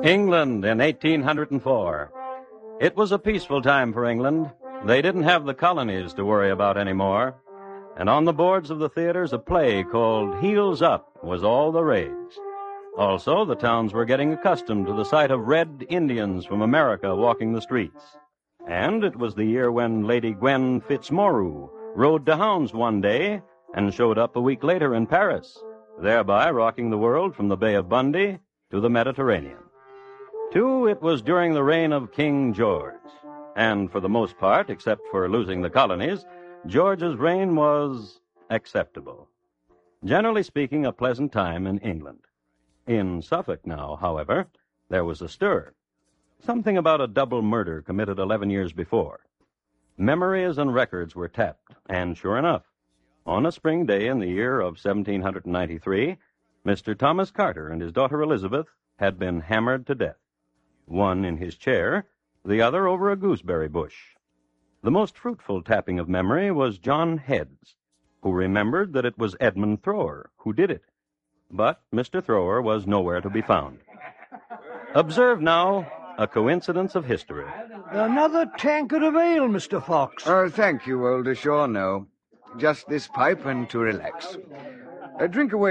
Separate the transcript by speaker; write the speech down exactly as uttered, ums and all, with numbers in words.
Speaker 1: England in eighteen oh four. It was a peaceful time for England. They didn't have the colonies to worry about anymore. And on the boards of the theaters, a play called Heels Up was all the rage. Also, the towns were getting accustomed to the sight of red Indians from America walking the streets. And it was the year when Lady Gwen Fitzmorue rode to hounds one day and showed up a week later in Paris, thereby rocking the world from the Bay of Bundy to the Mediterranean. Two, it was during the reign of King George. And for the most part, except for losing the colonies, George's reign was acceptable. Generally speaking, a pleasant time in England. In Suffolk now, however, there was a stir. Something about a double murder committed eleven years before. Memories and records were tapped, and sure enough, on a spring day in the year of seventeen ninety-three, Mister Thomas Carter and his daughter Elizabeth had been hammered to death. One in his chair, the other over a gooseberry bush. The most fruitful tapping of memory was John Heads, who remembered that it was Edmund Thrower who did it. But Mister Thrower was nowhere to be found. Observe now a coincidence of history.
Speaker 2: Another tankard of ale, Mister Fox.
Speaker 3: Oh, thank you, Oldershaw. No, just this pipe and to relax. Uh, drink away